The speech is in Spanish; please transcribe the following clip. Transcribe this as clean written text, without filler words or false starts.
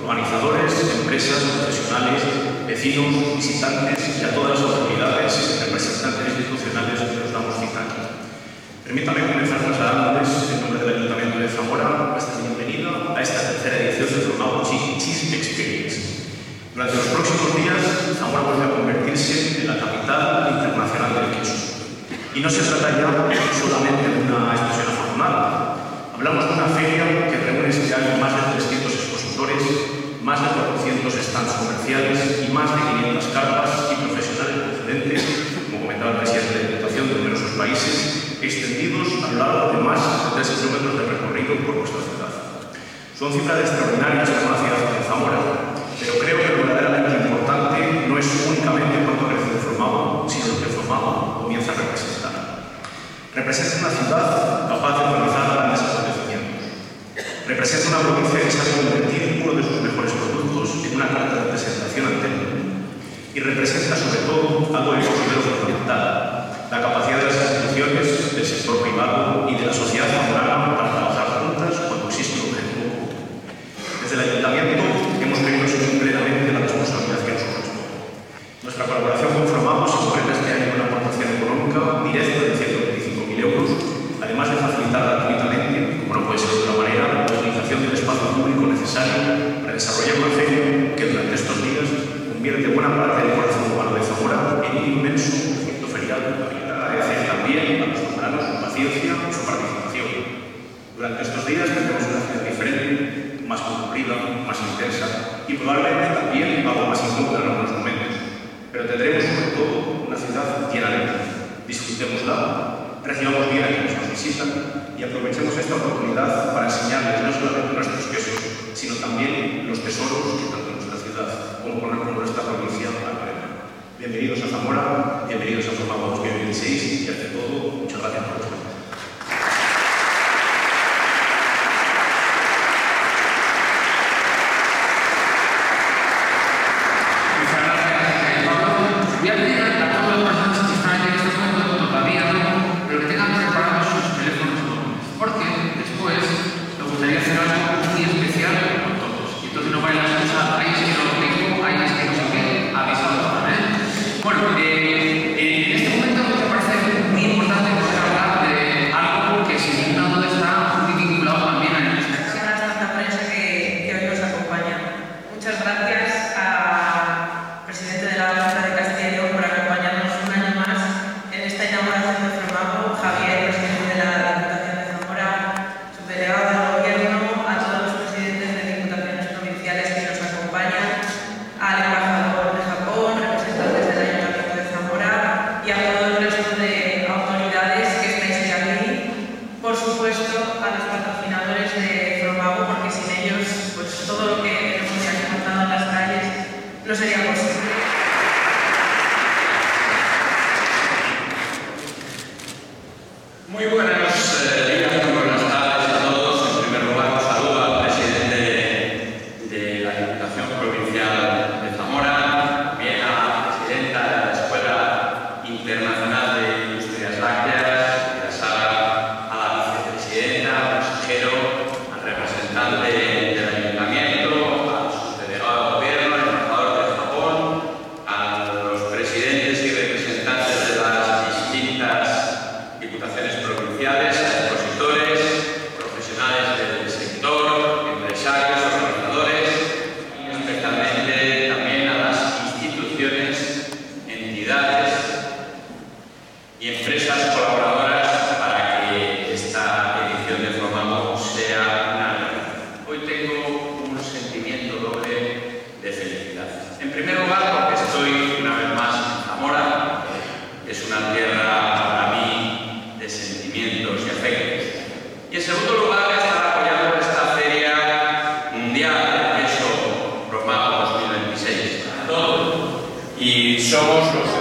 organizadores, empresas, profesionales, vecinos, visitantes y a todas las autoridades y representantes institucionales que nos damos cita aquí. Permítame comenzar trasladándoles, en nombre del Ayuntamiento de Zamora, vuestra bienvenida a esta tercera edición del Formado Cheese Experience. Durante los próximos días, Zamora vuelve a convertirse en la capital internacional del queso. Y no se trata ya solamente de una expresión afortunada. Hablamos de una feria que reúne este año más de 300 expositores, más de 400 stands comerciales y más de 500 carpas y profesionales procedentes, como comentaba el presidente de la Diputación, de numerosos países, extendidos a lo largo de más de 3 kilómetros de recorrido por nuestra ciudad. Son cifras extraordinarias para una ciudad como Zamora, pero creo que lo verdaderamente importante no es únicamente cuánto crece el Formado, sino lo que el Formado comienza a representar. Representa una ciudad capaz de organizar grandes acontecimientos. Representa una provincia que sabe convertir uno de sus mejores productos en una carta de presentación ante el mundo. Y representa sobre todo algo que considero fundamental: la capacidad de las instituciones, del sector privado y de la sociedad zamorana para trabajar juntas cuando existe un objetivo común. Desde el Ayuntamiento hemos querido asumir plenamente la responsabilidad que nos corresponde. Nuestra colaboración con Formado se concreta este año en una aportación económica directa de 125.000 euros, además de facilitar gratuitamente, como no puede ser de otra manera, la utilización del espacio público necesario para desarrollar una feria que durante estos días convierte buena parte del corazón humano de Zamora en un inmenso recinto ferial. Agradecer también a los zamoranos su paciencia y su participación. Durante estos días tendremos una ciudad diferente, más concurrida, más intensa y probablemente también algo más incómoda en algunos momentos. Pero tendremos sobre todo una ciudad llena de vida. Disfrutémosla, recibamos bien a quienes nos visitan y aprovechemos esta oportunidad para enseñarles no solamente nuestros quesos, sino también los tesoros que tanto nuestra ciudad como nuestra provincia albergan. Bienvenidos a Zamora, bienvenidos a Formado 2016 y ante todo, muchas gracias por vuestra atención. Voy a pedir a todas las personas que están aquí en este momento, todavía no, pero que tengan preparados sus teléfonos móviles, porque después me gustaría hacer algo muy especial con todos. Y entonces no vayan a pensar, ahí es que no lo tengo, ahí es que no sé qué, avisado también. Bueno, en este momento me parece muy importante poder hablar de algo que sin ninguna duda está muy vinculado también a nuestra a tanta prensa que hoy nos acompaña. Muchas gracias al presidente de la Junta de Castilla y León por acompañarnos un año más en esta inauguración de Formado, Javier, presidente de la Diputación de Zamora, subdelegado del Gobierno, a todos los presidentes de diputaciones provinciales que nos acompañan, al embajador de Japón, representantes del Ayuntamiento de Zamora y a todo el resto de autoridades que estáis hoy aquí. Por supuesto, a los patrocinadores de Formado, porque sin ellos, pues todo lo que hemos ya contado en las calles no sería posible. Muy buenos días, muy buenas tardes a todos. En primer lugar, un saludo al presidente de la Diputación Provincial de Zamora, también a la presidenta de la Escuela Internacional de Industrias Lácteas, a la vicepresidenta, al consejero, al representante del Ayuntamiento, al subdelegado de Gobierno, al embajador de Japón, a los presidentes y representantes de las distintas diputaciones provinciales, a expositores, profesionales del sector, empresarios, organizadores y especialmente también a las instituciones, entidades y empresas colaboradoras para que esta edición de Formado sea una realidad. Hoy tengo un sentimiento doble de felicidad. En primer lugar, porque estoy una vez más en Zamora, es una tierra para mí de sentimientos y afectos. Y en segundo lugar, estar apoyando esta Feria Mundial del Queso Formado 2026. Y somos los